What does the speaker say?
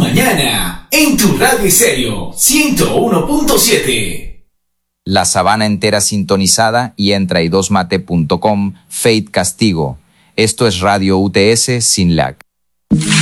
mañana, en tu radio y serio, 101.7. La sabana entera sintonizada y en traidosmate.com, Fate Castigo. Esto es Radio UTS sin lag.